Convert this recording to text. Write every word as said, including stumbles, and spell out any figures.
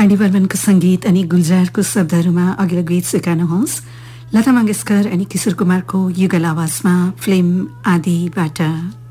RD बर्मनको सङ्गीत अनि गुलजारको शब्दहरूमा अघिल्लो गीत स्वीकार्नुहोस्। लता मङ्गेशकर अनि किशोर कुमारको युगल आवाजमा फिल्म आदिबाट।